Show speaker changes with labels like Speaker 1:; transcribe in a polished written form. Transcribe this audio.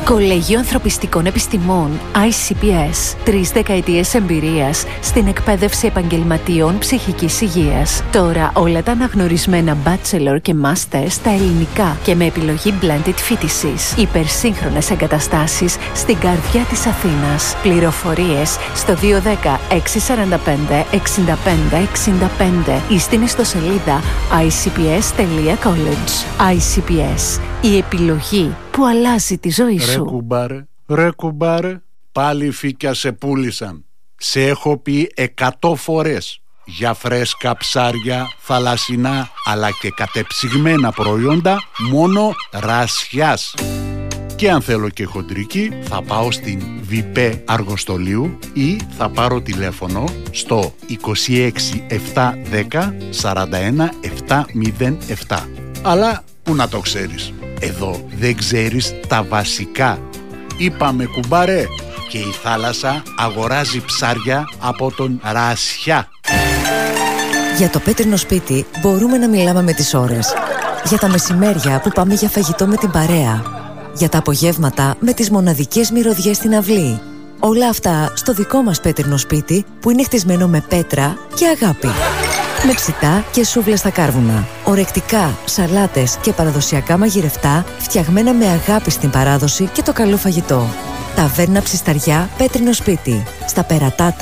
Speaker 1: Κολέγιο Ανθρωπιστικών Επιστημών ICPS. 3 δεκαετίες εμπειρίας στην εκπαίδευση επαγγελματιών ψυχικής υγείας. Τώρα όλα τα αναγνωρισμένα bachelor και master στα ελληνικά και με επιλογή blended φοιτησής. Υπερσύγχρονες εγκαταστάσεις στην καρδιά της Αθήνας. Πληροφορίες στο 210 645 65 65 ή στην ιστοσελίδα icps.college. ICPS. Η επιλογή που αλλάζει τη ζωή σου.
Speaker 2: Ρε κουμπάρε, πάλι φύκια σε πούλησαν. Σε έχω πει 100 φορές για φρέσκα ψάρια, θαλασσινά αλλά και κατεψυγμένα προϊόντα μόνο Ρασιάς. Και αν θέλω και χοντρική θα πάω στην ΒΙΠΕ Αργοστολίου ή θα πάρω τηλέφωνο στο 26 710 41 707. Αλλά που να το ξέρεις, εδώ δεν ξέρεις τα βασικά. Είπαμε κουμπάρε, και η θάλασσα αγοράζει ψάρια από τον Ρασιά.
Speaker 3: Για το πέτρινο σπίτι μπορούμε να μιλάμε με τις ώρες. Για τα μεσημέρια που πάμε για φαγητό με την παρέα. Για τα απογεύματα με τις μοναδικές μυρωδιές στην αυλή. Όλα αυτά στο δικό μας πέτρινο σπίτι που είναι χτισμένο με πέτρα και αγάπη. Με ψητά και σούβλες στα κάρβουνα. Ορεκτικά, σαλάτες και παραδοσιακά μαγειρευτά φτιαγμένα με αγάπη στην παράδοση και το καλό φαγητό. Ταβέρνα Ψισταριά, πέτρινο σπίτι. Στα Περατάτα